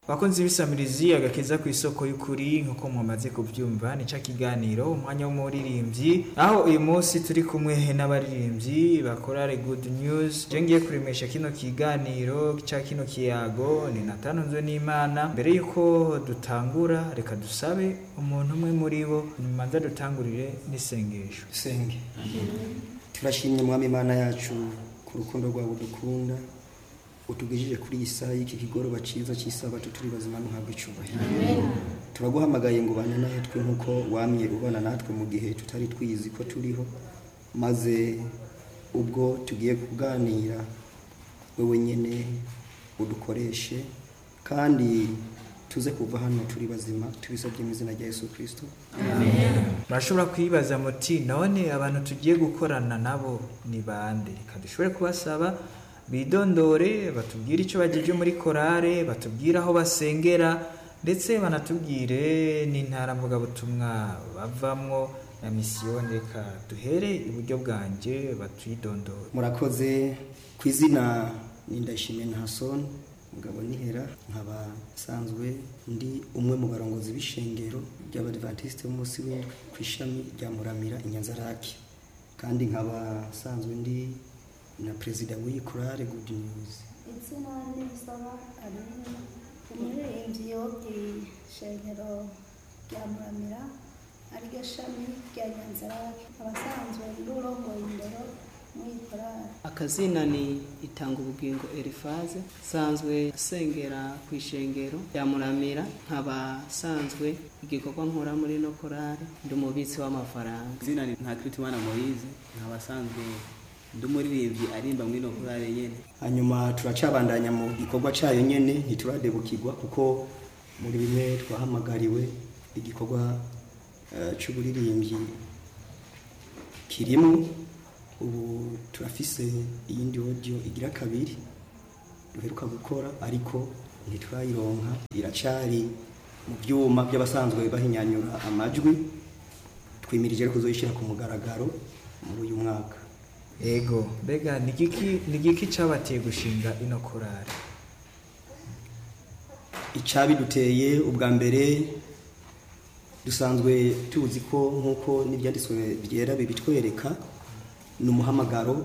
Bakunzi bisamirizi agakiza ku isoko y'ukuri nkuko mwamaze kuvyumva ni ca kiganiro umwanya w'umuririmbyi aho uyu munsi turi kumwe n'abaririmbyi bakora Good News. Je ngiye kuremesha kino kiganiro ca kino kiyago ni Natanzwe n'Imana. Mbere yuko dutangura reka dusabe umuntu umwe muri bo nimanza dutangurire n'isengesho. Senge. Turashimye mwami Imana yacu ku rukundo rwawe dukunda utugejije kuri isaha y'iki kigoroba ciza cy'isabato turi bazima ntuhabwe icubahiro. Amen. Turaguhamagaye ngo bane natwe nkuko wamye ubana natwe mu gihe tutari twizi ko turiho, maze ubwo tugiye kuganira wewe nyene udukoreshe kandi tuze kuva hano turi bazima tubisabye mu izina rya Yesu Kristo. Amen. Murashobora kwibaza muti none abantu tugiye gukorana nabo ni bande? Kadushobore kubasaba bidondore batubwire icyo bageje muri korale, batubwire aho basengera ndetse banatubwire n'intara mvugabutumwa bavamwo na misiyoni. Reka duhere iburyo bwanje batwidondore. Murakoze. Ku izina ni Ndayishimiye Nahson mugabo nihera, nkaba sanzwe ndi umwe mu barongozi b'ishengero ry'Abadventiste b'umunsi w'indwi ku ishami rya Muramira Inyanzarake, kandi nkaba sanzwe ndi na president w'iyi korale Good News. Izina ni Bisaba ari umuririmbyi w'ishengero rya Muramira ariryo shami rya Nyanzarake, abasanzwe n'urongoye indero muri korale. Akazina ni Itanga Ubugingo Elifaze, sanzwe sengera ku ishengero rya Muramira, nkaba sanzwe igikorwa nkora muri no korale ndi umubitsi w'amafaranga. Izina ni Ntakiritimana Moise, nkaba sanzwe ndumuririmbyi arimba muri no korale nyene. Hanyuma turacabandanya mu gikorwa cyayo nyene, ntituradebukirwa kuko muri bimwe twahamagariwe igikorwa cy'uburirimbyi kirimo. Ubu turafise iyindi audio igira kabiri duheruka gukora ariko ntiturayironka, iracari mu byuma by'abasanzwe bahinyanyura amajwi. Twimirije kuzoyishira ku mugaragaro muri uyu mwaka. Ego, mbega nigiki cabateye gushinga ino korale? Icabi duteye ubwa mbere dusanzwe tuzi ko nkuko n'ibyanditswe byera bibitwereka n'umuhamagaro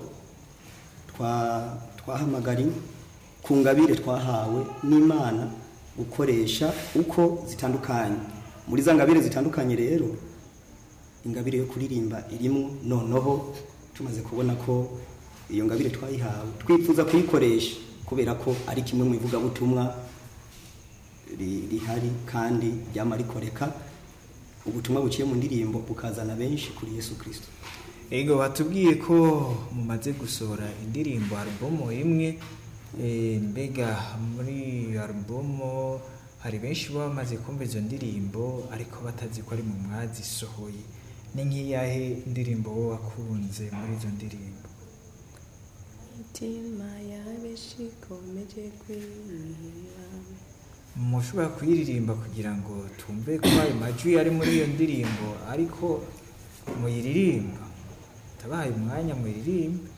twahamagari ku ngabire twahawe n'Imana gukoresha uko zitandukanye. Muri za ngabire zitandukanye rero ingabire yo kuririmba irimo, noneho tumaze kubona ko iyo ngabire twayihawe twifuza kuyikoresha kubera ko ari kimwe mu ivugabutumwa rihari kandi ryama rikoreka ubutumwa buciye mu ndirimbo bukazana benshi kuri Yesu Kristo. Ego, batubwiye ko mumaze gusohora indirimbo album imwe, mbega muri album hari benshi bamaze kumva izo ndirimbo ariko batazi ko ari mu mwazisohoye. Ni nk'iyahe ndirimbo wowe wakunze muri izo ndirimbo? Itima yabeshikomeje kwirira. Mushobora kuyiririmba kugira ngo tumve ko ayo majwi ari muri iyo ndirimbo ariko muyiririmba tabaye umwanya muyiririmba.